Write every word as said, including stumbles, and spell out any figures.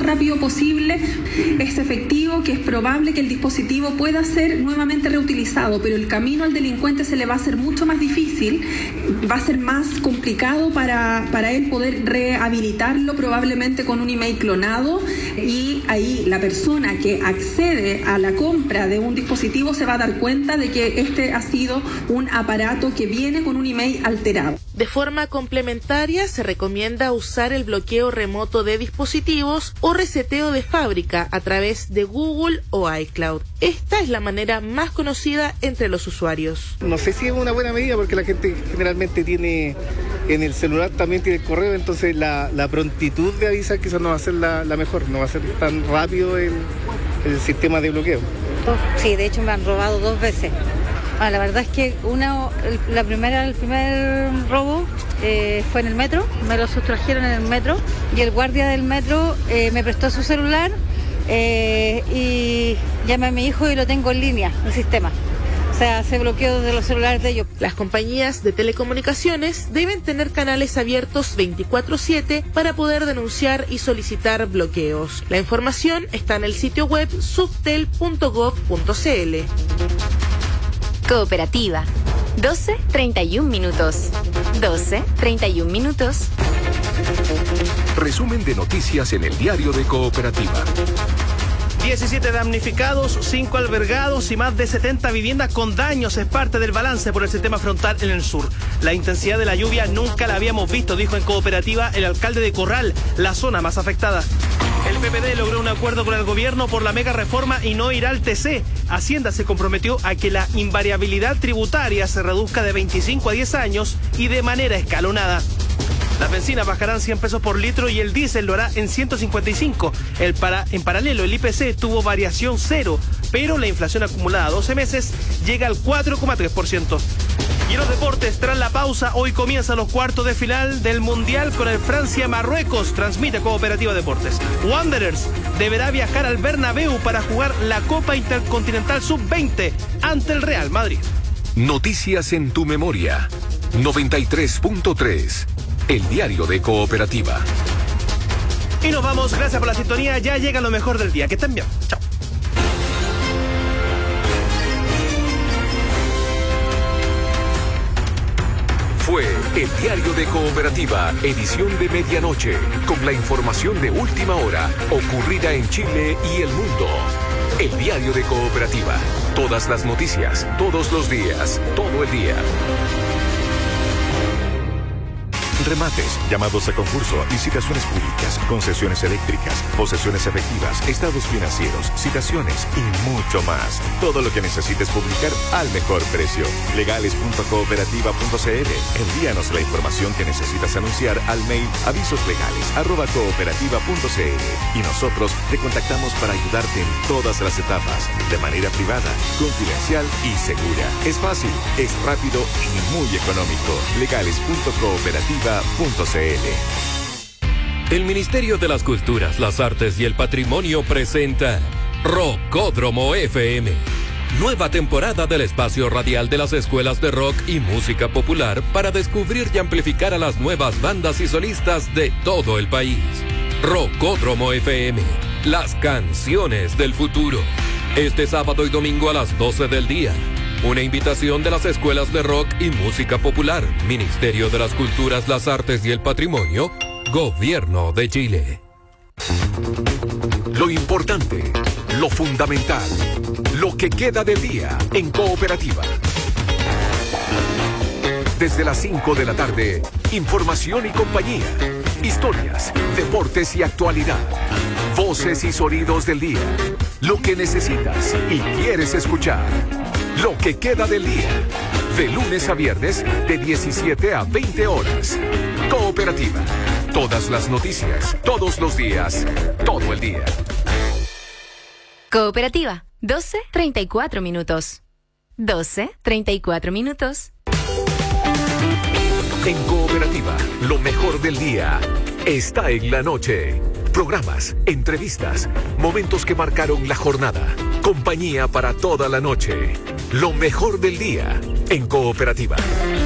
rápido posible. Es efectivo que es probable que el dispositivo pueda ser nuevamente reutilizado, pero el camino al delincuente se le va a hacer mucho más difícil, va a ser más complicado para, para él poder rehabilitarlo, probablemente con un email clonado, y ahí la persona que accede a la compra de un dispositivo se va a dar cuenta de que este ha sido un aparato que viene con un email alterado. De forma complementaria, se recomienda usar el bloqueo remoto de dispositivos o reseteo de fábrica a través de Google o iCloud. Esta es la manera más conocida entre los usuarios. No sé si es una buena medida porque la gente generalmente tiene en el celular, también tiene el correo, entonces la, la prontitud de avisar quizás no va a ser la, la mejor, no va a ser tan rápido el, el sistema de bloqueo. Sí, de hecho me han robado dos veces. Ah, la verdad es que una, la primera, el primer robo eh, fue en el metro, me lo sustrajeron en el metro y el guardia del metro eh, me prestó su celular eh, y llamé a mi hijo y lo tengo en línea, el sistema. O sea, se bloqueó desde los celulares de ellos. Las compañías de telecomunicaciones deben tener canales abiertos veinticuatro siete para poder denunciar y solicitar bloqueos. La información está en el sitio web subtel punto gob punto cl. Cooperativa. doce treinta y un minutos. doce treinta y un minutos. Resumen de noticias en el diario de Cooperativa. diecisiete damnificados, cinco albergados y más de setenta viviendas con daños es parte del balance por el sistema frontal en el sur. La intensidad de la lluvia nunca la habíamos visto, dijo en Cooperativa el alcalde de Corral, la zona más afectada. El P P D logró un acuerdo con el gobierno por la mega reforma y no irá al T C. Hacienda se comprometió a que la invariabilidad tributaria se reduzca de veinticinco a diez años y de manera escalonada. Las bencinas bajarán cien pesos por litro y el diésel lo hará en ciento cincuenta y cinco. El para, en paralelo, el I P C tuvo variación cero, pero la inflación acumulada a doce meses llega al cuatro coma tres por ciento. Y en los deportes, tras la pausa, hoy comienzan los cuartos de final del Mundial con el Francia-Marruecos. Transmite Cooperativa Deportes. Wanderers deberá viajar al Bernabéu para jugar la Copa Intercontinental sub veinte ante el Real Madrid. Noticias en tu memoria. noventa y tres punto tres. El diario de Cooperativa. Y nos vamos, gracias por la sintonía. Ya llega lo mejor del día. Que estén bien. Chao. Fue el diario de Cooperativa, edición de medianoche, con la información de última hora ocurrida en Chile y el mundo. El diario de Cooperativa. Todas las noticias, todos los días, todo el día. Remates, llamados a concurso, licitaciones públicas, concesiones eléctricas, posesiones efectivas, estados financieros, citaciones y mucho más. Todo lo que necesites publicar al mejor precio. legales punto cooperativa punto cl. Envíanos la información que necesitas anunciar al mail avisoslegales arroba cooperativa punto cl y nosotros te contactamos para ayudarte en todas las etapas, de manera privada, confidencial y segura. Es fácil, es rápido y muy económico. legales punto cooperativa punto cl. El Ministerio de las Culturas, las Artes y el Patrimonio presenta Rockódromo F M. Nueva temporada del espacio radial de las escuelas de rock y música popular para descubrir y amplificar a las nuevas bandas y solistas de todo el país. Rockódromo F M, las canciones del futuro. Este sábado y domingo a las doce del día. Una invitación de las escuelas de rock y música popular, Ministerio de las Culturas, las Artes y el Patrimonio, Gobierno de Chile. Lo importante, lo fundamental, lo que queda del día en Cooperativa. Desde las cinco de la tarde, información y compañía, historias, deportes y actualidad, voces y sonidos del día, lo que necesitas y quieres escuchar. Lo que queda del día, de lunes a viernes, de diecisiete a veinte horas. Cooperativa, todas las noticias, todos los días, todo el día. Cooperativa, doce treinta y cuatro minutos. doce treinta y cuatro minutos. En Cooperativa, lo mejor del día está en la noche. Programas, entrevistas, momentos que marcaron la jornada. Compañía para toda la noche. Lo mejor del día en Cooperativa.